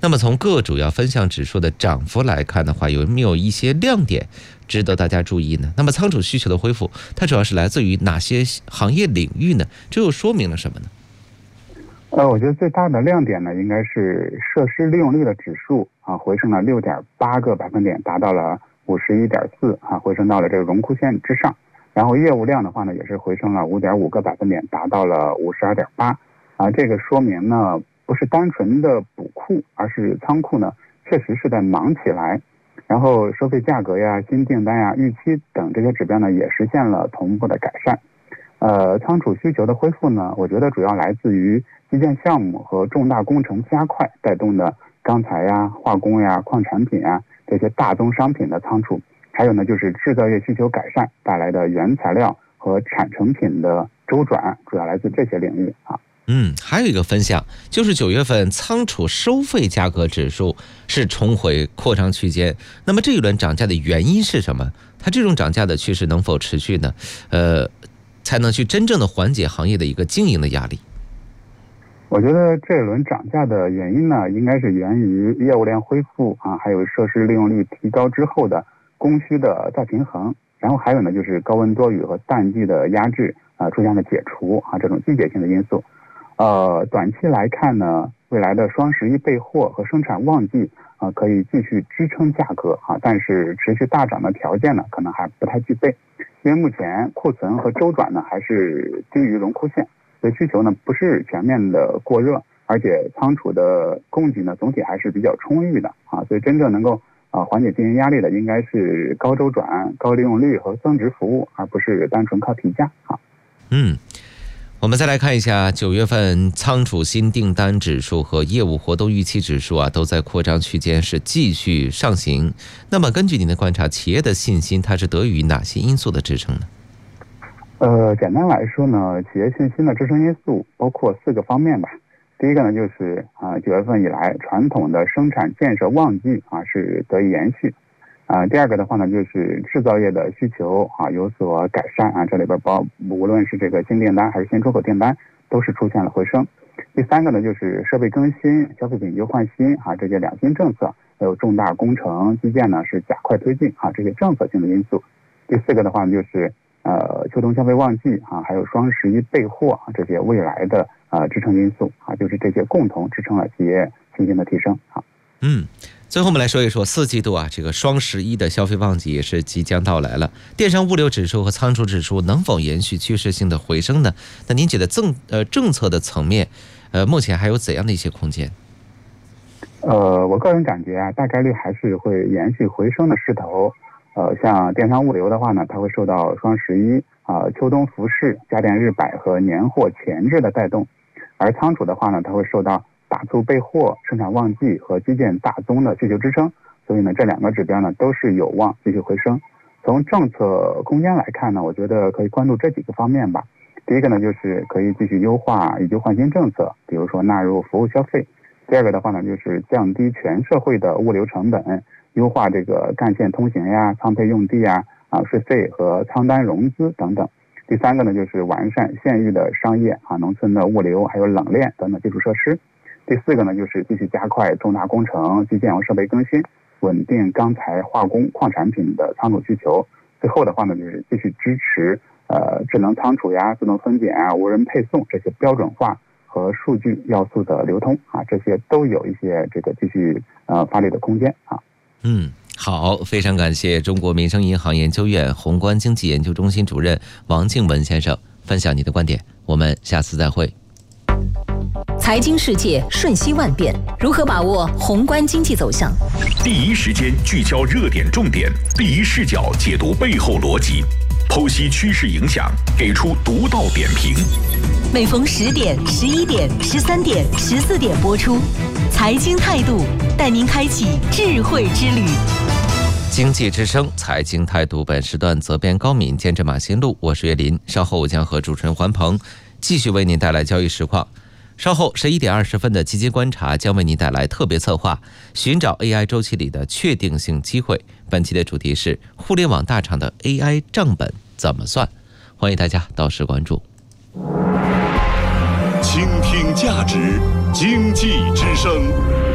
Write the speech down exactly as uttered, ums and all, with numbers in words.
那么从各主要分项指数的涨幅来看的话，有没有一些亮点值得大家注意呢？那么仓储需求的恢复，它主要是来自于哪些行业领域呢？这又说明了什么呢？ 呃，我觉得最大的亮点呢，应该是设施利用率的指数啊，回升了六点八个百分点，达到了五十一点四啊，回升到了这个荣枯线之上。然后业务量的话呢，也是回升了五点五个百分点，达到了五十二点八啊。这个说明呢，不是单纯的补库，而是仓库呢确实是在忙起来。然后收费价格呀、新订单呀、预期等这些指标呢，也实现了同步的改善。呃，仓储需求的恢复呢，我觉得主要来自于基建项目和重大工程加快带动的钢材呀、化工呀、矿产品呀这些大宗商品的仓储，还有呢就是制造业需求改善带来的原材料和产成品的周转，主要来自这些领域啊。 嗯，还有一个分项就是九月份仓储收费价格指数是重回扩张区间。那么这一轮涨价的原因是什么？它这种涨价的趋势能否持续呢？呃，才能去真正的缓解行业的一个经营的压力。 我觉得这轮涨价的原因呢，应该是源于业务量恢复啊，还有设施利用率提高之后的供需的再平衡，然后还有呢就是高温多雨和淡季的压制啊出现了解除啊这种季节性的因素。呃，短期来看呢，未来的双十一备货和生产旺季啊可以继续支撑价格啊，但是持续大涨的条件呢可能还不太具备，因为目前库存和周转呢还是低于荣枯线。所以需求呢不是全面的过热，而且仓储的供给呢总体还是比较充裕的啊，所以真正能够啊缓解经营压力的应该是高周转、高利用率和增值服务，而不是单纯靠提价啊。 嗯，我们再来看一下九月份仓储新订单指数和业务活动预期指数啊，都在扩张区间是继续上行。那么根据您的观察，企业的信心它是得益于哪些因素的支撑呢？ 呃，简单来说呢，企业信心的支撑因素包括四个方面吧。第一个呢，就是啊九月份以来传统的生产建设旺季啊是得以延续。啊，第二个的话呢，就是制造业的需求啊有所改善啊，这里边包无论是这个新订单还是新出口订单都是出现了回升。第三个呢，就是设备更新、消费品优换新啊这些两新政策，还有重大工程基建呢是加快推进啊这些政策性的因素。第四个的话呢，就是呃，秋冬消费旺季啊，还有双十一备货啊，这些未来的呃支撑因素啊，就是这些共同支撑了企业信心的提升啊。 嗯，最后我们来说一说四季度啊，这个双十一的消费旺季也是即将到来了。电商物流指数和仓储指数能否延续趋势性的回升呢？那您觉得政呃政策的层面，呃，目前还有怎样的一些空间？ 呃，我个人感觉啊，大概率还是会延续回升的势头。呃，像电商物流的话呢，它会受到双十一啊、秋冬服饰、家电日百和年货前置的带动，而仓储的话呢，它会受到大促备货、生产旺季和基建大宗的需求支撑，所以呢，这两个指标呢都是有望继续回升。从政策空间来看呢，我觉得可以关注这几个方面吧。第一个呢，就是可以继续优化以旧换新政策，比如说纳入服务消费。第二个的话呢，就是降低全社会的物流成本。优化这个干线通行呀、仓配用地呀、啊税费和仓单融资等等。第三个呢，就是完善县域的商业啊、农村的物流还有冷链等等基础设施。第四个呢，就是继续加快重大工程、基建和设备更新，稳定钢材、化工、矿产品的仓储需求。最后的话呢，就是继续支持呃智能仓储呀、自动分拣啊、无人配送这些标准化和数据要素的流通啊，这些都有一些这个继续呃发力的空间啊。 嗯，好，非常感谢中国民生银行研究院宏观经济研究中心主任王静文先生分享你的观点，我们下次再会。 财经世界瞬息万变，如何把握宏观经济走向？ 第一时间聚焦热点重点，第一视角解读背后逻辑，剖析趋势影响，给出独到点评。 每逢十点、十一点、十三点、十四点播出，财经态度带您开启智慧之旅。 经济之声财经态度，本时段责编高敏，监制马新路，我是岳林。稍后我将和主持人环鹏继续为您带来交易实况。稍后十一点二十分的基金观察将为您带来特别策划，寻找 A I 周期里的确定性机会。本期的主题是互联网大厂的 A I 账本怎么算？欢迎大家到时关注。 倾听价值，经济之声。